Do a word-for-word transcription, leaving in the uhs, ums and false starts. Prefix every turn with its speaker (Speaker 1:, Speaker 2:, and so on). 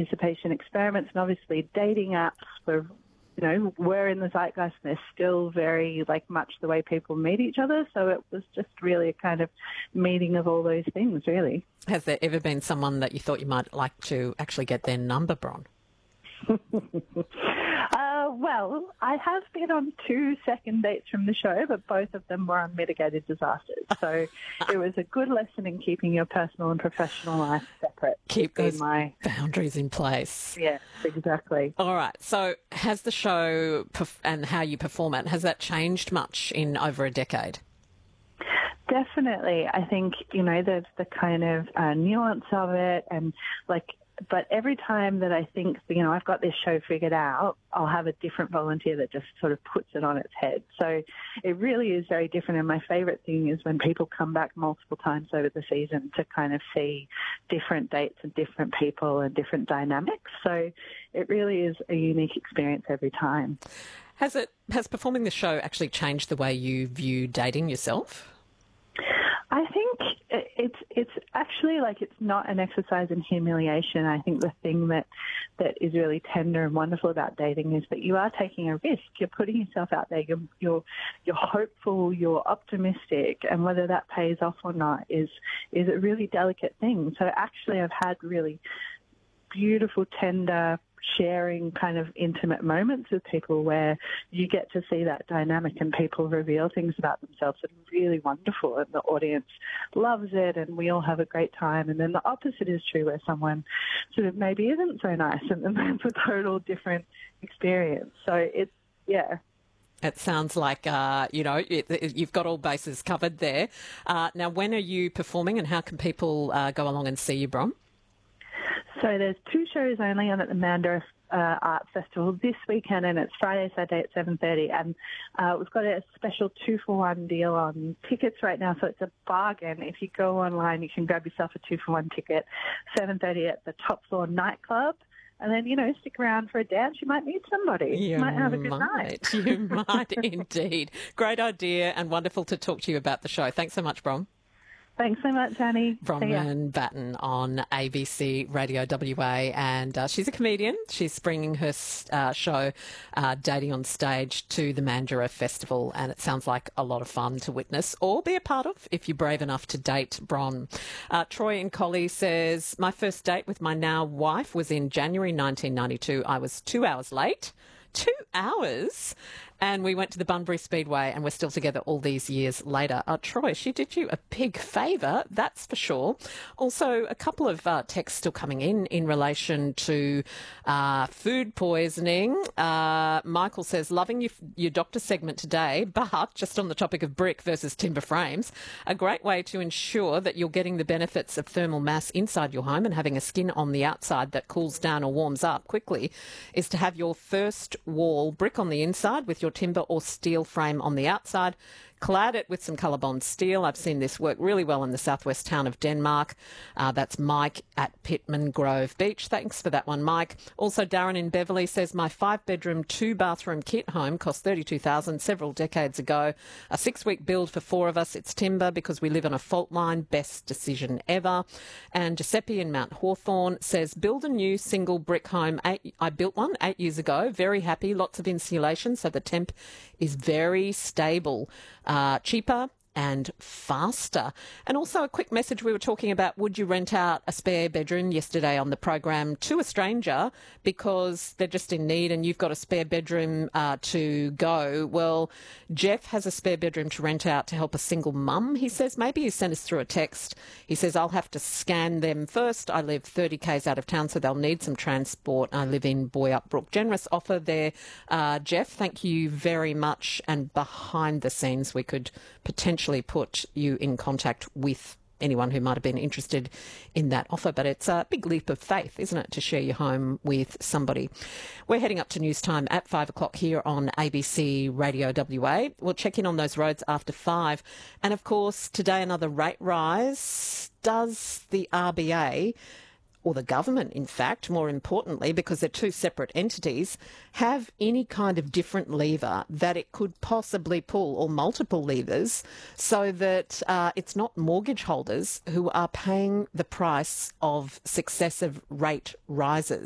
Speaker 1: participation experiments, and obviously dating apps were, you know, were in the zeitgeist, and they're still very, like, much the way people meet each other. So it was just really a kind of meeting of all those things, really.
Speaker 2: Has there ever been someone that you thought you might like to actually get their number, Bron?
Speaker 1: uh, well, I have been on two second dates from the show, but both of them were unmitigated disasters. So it was a good lesson in keeping your personal and professional life separate.
Speaker 2: Keep those
Speaker 1: my
Speaker 2: boundaries in place.
Speaker 1: Yeah, exactly.
Speaker 2: All right. So has the show perf- and how you perform it, has that changed much in over a decade?
Speaker 1: Definitely. I think, you know, there's the kind of uh, nuance of it, and like, but every time that I think, you know, I've got this show figured out, I'll have a different volunteer that just sort of puts it on its head. So it really is very different. And my favourite thing is when people come back multiple times over the season to kind of see different dates and different people and different dynamics. So it really is a unique experience every time.
Speaker 2: Has it, has performing the show actually changed the way you view dating yourself?
Speaker 1: I think it's it's actually like it's not an exercise in humiliation. I think the thing that, that is really tender and wonderful about dating is that you are taking a risk. You're putting yourself out there. You're you're, you're hopeful. You're optimistic, and whether that pays off or not is is a really delicate thing. So actually, I've had really beautiful, tender, sharing kind of intimate moments with people where you get to see that dynamic and people reveal things about themselves that are really wonderful, and the audience loves it and we all have a great time. And then the opposite is true, where someone sort of maybe isn't so nice, and then it's a total different experience. So it's, yeah.
Speaker 2: It sounds like, uh, you know, it, it, you've got all bases covered there. Uh, now, when are you performing, and how can people uh, go along and see you, Bron?
Speaker 1: So there's two shows only on at the Mandurah uh, Arts Festival this weekend, and it's Friday, Saturday at seven thirty. And uh, we've got a special two-for-one deal on tickets right now, so it's a bargain. If you go online, you can grab yourself a two-for-one ticket, seven thirty at the Top Floor Nightclub. And then, you know, stick around for a dance. You might meet somebody. You, you might have a good
Speaker 2: might.
Speaker 1: night.
Speaker 2: You might indeed. Great idea, and wonderful to talk to you about the show. Thanks so much, Bron.
Speaker 1: Thanks so much, Annie.
Speaker 2: Bronwyn Batten on A B C Radio W A, and uh, she's a comedian. She's bringing her uh, show, uh, Dating on Stage, to the Mandurah Festival, and it sounds like a lot of fun to witness or be a part of if you're brave enough to date Bron. Uh, Troy in Collie says, my first date with my now wife was in January nineteen ninety-two. I was two hours late. Two hours? And we went to the Bunbury Speedway, and we're still together all these years later. Uh, Troy, she did you a big favour, that's for sure. Also, a couple of uh, texts still coming in in relation to uh, food poisoning. Uh, Michael says, loving your, your doctor segment today, but just on the topic of brick versus timber frames, a great way to ensure that you're getting the benefits of thermal mass inside your home and having a skin on the outside that cools down or warms up quickly is to have your first wall brick on the inside with your timber or steel frame on the outside. Clad it with some Colorbond steel. I've seen this work really well in the southwest town of Denmark. Uh, that's Mike at Pittman Grove Beach. Thanks for that one, Mike. Also, Darren in Beverley says, my five-bedroom, two-bathroom kit home cost thirty-two thousand dollars several decades ago. A six-week build for four of us. It's timber because we live on a fault line. Best decision ever. And Giuseppe in Mount Hawthorn says, build a new single brick home. Eight, I built one eight years ago. Very happy. Lots of insulation, so the temp is very stable. Uh, cheaper and faster. And also a quick message, we were talking about would you rent out a spare bedroom yesterday on the program to a stranger because they're just in need and you've got a spare bedroom uh, to go. Well, Jeff has a spare bedroom to rent out to help a single mum. He says maybe he sent us through a text. He says, I'll have to scan them first. I live thirty kays out of town, so they'll need some transport. I live in Boyup Brook. Generous offer there, uh, Jeff. Thank you very much. And behind the scenes, we could potentially put you in contact with anyone who might have been interested in that offer. But it's a big leap of faith, isn't it, to share your home with somebody. We're heading up to news time at five o'clock here on A B C Radio W A. We'll check in on those roads after five. And, of course, today another rate rise. Does the R B A, or the government, in fact, more importantly, because they're two separate entities, have any kind of different lever that it could possibly pull, or multiple levers, so that uh, it's not mortgage holders who are paying the price of successive rate rises?